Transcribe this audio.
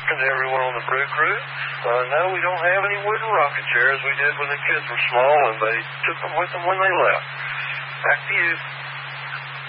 and to everyone on the Brew Crew. No, we don't have any wooden rocking chairs we did when the kids were small, and they took them with them when they left. Back to you.